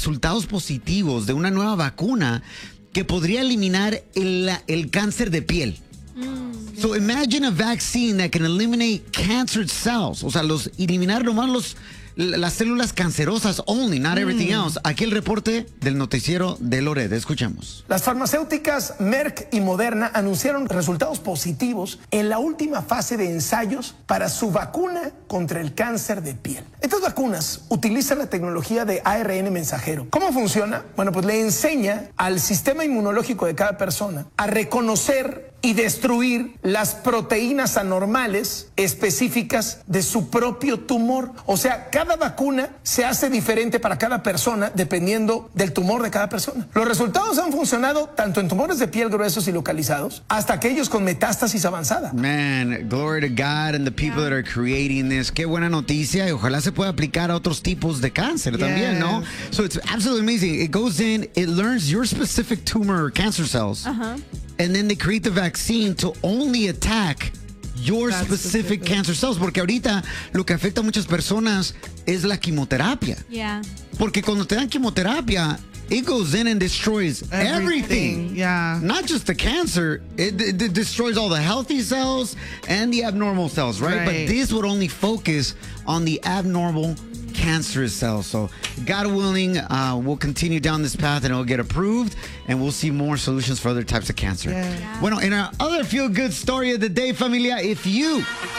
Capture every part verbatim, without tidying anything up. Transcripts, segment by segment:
resultados positivos de una nueva vacuna que podría eliminar el, el cáncer de piel. Mm. So imagine a vaccine that can eliminate cancer cells. O sea, los eliminar nomás los las células cancerosas only, not everything mm. else. Aquí el reporte del noticiero de Loret. Escuchamos. Las farmacéuticas Merck y Moderna anunciaron resultados positivos en la última fase de ensayos para su vacuna contra el cáncer de piel. Estas vacunas utilizan la tecnología de A R N mensajero. ¿Cómo funciona? Bueno, pues le enseña al sistema inmunológico de cada persona a reconocer y destruir las proteínas anormales específicas de su propio tumor. O sea, cada vacuna se hace diferente para cada persona dependiendo del tumor de cada persona. Los resultados han funcionado tanto en tumores de piel gruesos y localizados hasta aquellos con metástasis avanzada. Man, glory to God and the people yeah. that are creating this. Qué buena noticia y ojalá se pueda aplicar a otros tipos de cáncer yeah. también, ¿no? So it's absolutely amazing. It goes in, it learns your specific tumor or cancer cells. Uh-huh. And then they create the vaccine to only attack your specific, specific cancer cells. Porque ahorita lo que afecta a muchas personas es la quimioterapia. Yeah. Porque cuando te dan quimioterapia, it goes in and destroys everything. everything. Yeah. Not just the cancer. It, it, it destroys all the healthy cells and the abnormal cells, right? right? But this would only focus on the abnormal cancerous cells. So God willing, uh, we'll continue down this path and it'll get approved and we'll see more solutions for other types of cancer. Yeah. Yeah. Bueno, in our other feel-good story of the day, familia, if you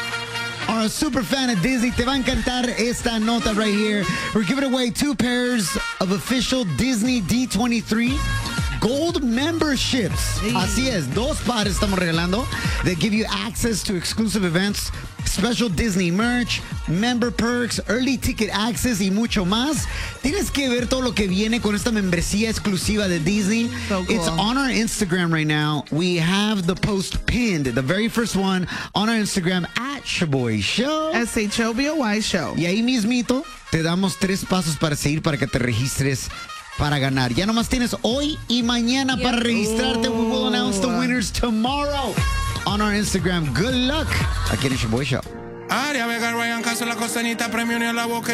are a super fan of Disney, te va a encantar esta nota right here. We're giving away two pairs of official Disney D twenty-three Gold memberships. Sí. Así es, dos pares estamos regalando. They give you access to exclusive events, special Disney merch, member perks, early ticket access y mucho más. Tienes que ver todo lo que viene con esta membresía exclusiva de Disney. So cool. It's on our Instagram right now. We have the post pinned, the very first one, on our Instagram at Shoboy Show. S H O B O Y Show. Y ahí mismito te damos tres pasos para seguir para que te registres para ganar. Ya nomás tienes hoy y mañana yep. para registrarte. We will announce the winners tomorrow on our Instagram. Good luck. Aquí en el Shoboy Show. Aria Vega, Ryan Castro, la costeñita, premio ni a la boca.